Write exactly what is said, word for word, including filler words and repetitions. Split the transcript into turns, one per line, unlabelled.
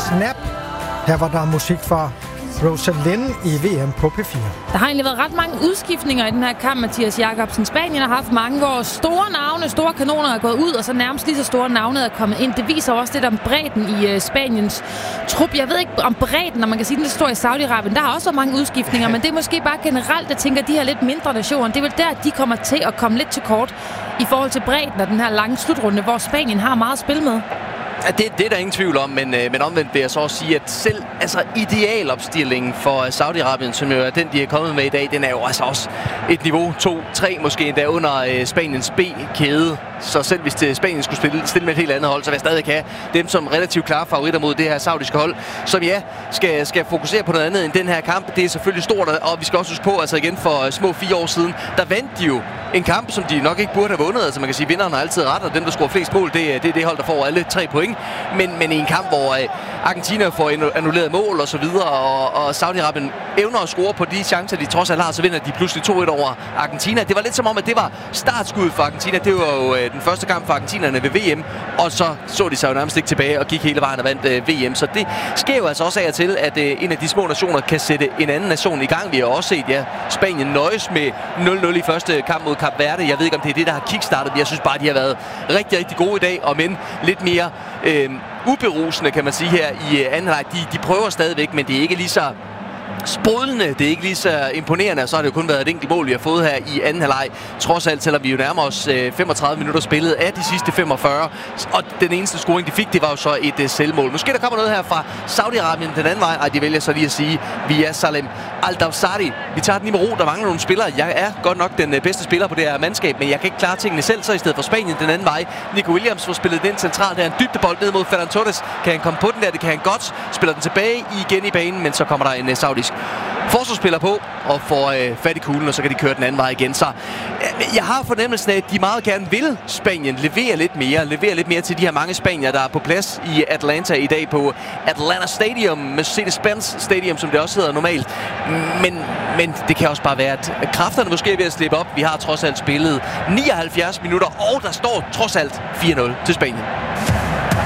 Snap. Her var der musik fra Rosalind i V M på P fire.
Der har egentlig været ret mange udskiftninger i den her kamp, Mathias Jakobsen. Spanien har haft mange, hvor store navne, store kanoner er gået ud, og så nærmest lige så store navne er kommet ind. Det viser også lidt om bredden i uh, Spaniens trup. Jeg ved ikke om bredden, når man kan sige, den er stor i Saudi-Arabien. Der har også været mange udskiftninger, men det er måske bare generelt, jeg tænker, at de her lidt mindre nationer, det er vel der, de kommer til at komme lidt til kort i forhold til bredden af den her lange slutrunde, hvor Spanien har meget at spille med.
Ja, det, det er der ingen tvivl om, men, øh, men omvendt vil jeg så også sige, at selv altså, idealopstillingen for Saudi-Arabien, som jo er den, de er kommet med i dag, den er jo altså også et niveau to tre måske endda under øh, Spaniens B-kæde. Så selv hvis det, Spanien skulle spille, stille med et helt andet hold, så vil jeg stadig have dem som relativt klare favoritter mod det her saudiske hold, som ja, skal, skal fokusere på noget andet end den her kamp. Det er selvfølgelig stort, og vi skal også huske på, altså igen for små fire år siden, der vandt de jo en kamp, som de nok ikke burde have vundet. Altså man kan sige, at vinderen har altid ret, og den, der scorer flest mål, det er det, det hold, der får alle tre point. Men, men i en kamp, hvor øh, Argentina får annulleret mål og så videre, og, og Saudi-Arabien evner at score på de chancer, de trods alt har, så vinder de pludselig to et over Argentina. Det var lidt som om, at det var startskuddet for Argentina. Det var jo øh, den første kamp for argentinerne ved V M, og så så de sig jo nærmest ikke tilbage og gik hele vejen og vandt øh, V M. Så det sker jo altså også af og til, at øh, en af de små nationer kan sætte en anden nation i gang. Vi har også set, ja, Spanien nøjes med nul nul i første kamp mod Kap Verde. Jeg ved ikke, om det er det, der har kickstartet. Jeg synes bare, de har været rigtig, rigtig gode i dag, og men lidt mere øh, uberusende, kan man sige her i øh, anden halvleg. De, de prøver stadigvæk, men det er ikke lige så sprudlende, det er ikke lige så imponerende, og så har det jo kun været et enkelt mål, vi har fået her i anden halvleg. Trods alt, selvom vi jo nærmer os øh, femogtredive minutter spillet af de sidste femogfyrre, og den eneste scoring, de fik, det var jo så et øh, selvmål. Måske der kommer noget her fra Saudi-Arabien den anden vej. Ej, de vælger så lige at sige, vi er Salem Al-Dawsari. Vi tager den i med ro, der mangler nogle spillere. Jeg er godt nok den øh, bedste spiller på det her mandskab, men jeg kan ikke klare tingene selv, så i stedet for Spanien den anden vej. Nico Williams får spillet den centralt, der er en dybdebold ned mod Ferran Torres. Kan han komme på den der? Det kan han godt. Spiller den tilbage igen i banen, men så kommer der en øh, saudisk forsvarsspiller på og får øh, fat i kuglen, og så kan de køre den anden vej igen. Så øh, jeg har fornemmelsen af, at de meget gerne vil Spanien levere lidt mere, levere lidt mere til de her mange spanier, der er på plads i Atlanta i dag på Atlanta Stadium, Mercedes-Benz Stadium, som det også hedder normalt. Men, men det kan også bare være, at kræfterne måske er ved at slippe op. Vi har trods alt spillet nioghalvfjerds minutter, og der står trods alt fire nul til Spanien.